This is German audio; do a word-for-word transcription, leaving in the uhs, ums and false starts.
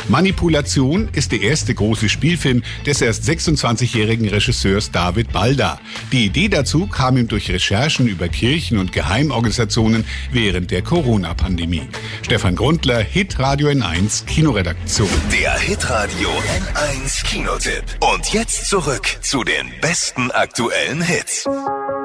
Manipulation ist der erste große Spielfilm des erst sechsundzwanzigjährigen Regisseurs David Balda. Die Idee dazu kam ihm durch Recherchen über Kirchen und Geheimorganisationen während der Corona-Pandemie. Stefan Grundler, Hitradio N eins Kinoredaktion. Der Hitradio N eins Kinotipp. Und jetzt zurück zu den besten aktuellen Hits.